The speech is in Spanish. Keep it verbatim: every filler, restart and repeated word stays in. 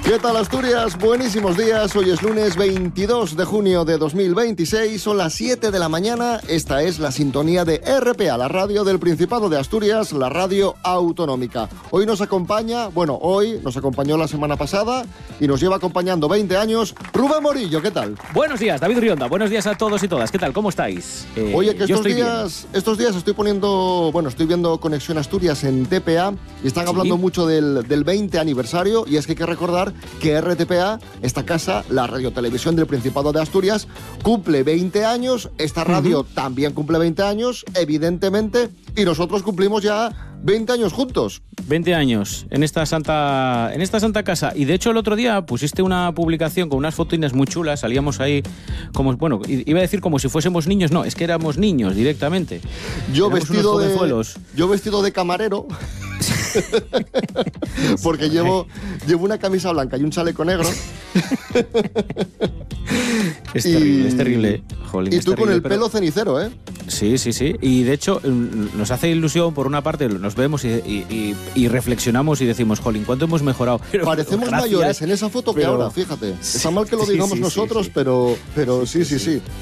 ¿Qué tal, Asturias? Buenísimos días. Hoy es lunes veintidós de junio de dos mil veintiséis. Son las siete de la mañana. Esta es la sintonía de R P A, la radio del Principado de Asturias, la radio autonómica. Hoy nos acompaña, bueno, hoy nos acompañó la semana pasada y nos lleva acompañando veinte años, Rubén Morillo. ¿Qué tal? Buenos días, David Rionda. Buenos días a todos y todas. ¿Qué tal? ¿Cómo estáis? Eh, Oye, que estos días, estos días estoy poniendo, bueno, estoy viendo Conexión Asturias en T P A y están hablando ¿Sí? mucho del, del veinte aniversario, y es que hay que recordar que R T P A, esta casa, la radiotelevisión del Principado de Asturias, cumple veinte años, esta radio uh-huh. también cumple veinte años, evidentemente, y nosotros cumplimos ya veinte años juntos. veinte años en esta santa en esta santa casa. Y de hecho el otro día pusiste una publicación con unas fotines muy chulas, salíamos ahí como, bueno, iba a decir como si fuésemos niños, no, es que éramos niños directamente. Yo éramos vestido de yo vestido de camarero. Porque llevo, llevo una camisa blanca y un chaleco negro. Es terrible, y, es terrible. Jolín, y es tú terrible, con el pero... pelo cenicero, ¿eh? Sí, sí, sí. Y de hecho nos hace ilusión, por una parte, nos vemos y, y, y, y reflexionamos y decimos, jolín, ¿cuánto hemos mejorado? Pero, Parecemos gracias, mayores en esa foto que pero... ahora, fíjate. Está mal que lo digamos sí, sí, nosotros, sí, sí. pero, pero sí, sí, sí, sí.